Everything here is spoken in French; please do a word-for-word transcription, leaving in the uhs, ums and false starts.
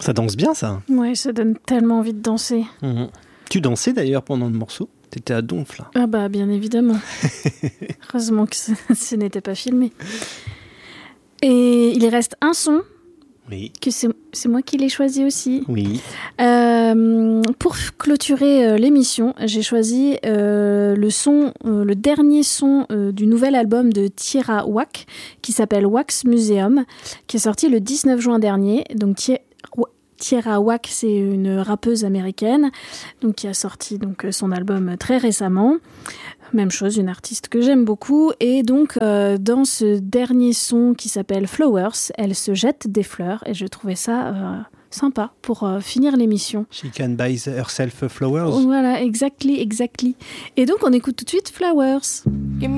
Ça danse bien, ça. Ouais, ça donne tellement envie de danser. Mmh. Tu dansais d'ailleurs pendant le morceau ? T'étais à donf, là. Ah bah, bien évidemment. Heureusement que ce, ce n'était pas filmé. Et il reste un son. Oui. Que c'est, c'est moi qui l'ai choisi aussi. Oui. Euh, pour clôturer euh, l'émission, j'ai choisi euh, le son, euh, le dernier son euh, du nouvel album de Tierra Whack, qui s'appelle Wax Museum, qui est sorti le dix-neuf juin dernier. Donc Tierra Tierra Whack, c'est une rappeuse américaine, donc qui a sorti donc son album très récemment. Même chose, une artiste que j'aime beaucoup. Et donc, euh, dans ce dernier son qui s'appelle Flowers, elle se jette des fleurs. Et je trouvais ça euh, sympa pour euh, finir l'émission. She can buy herself flowers. Voilà, exactly, exactly. Et donc, on écoute tout de suite Flowers.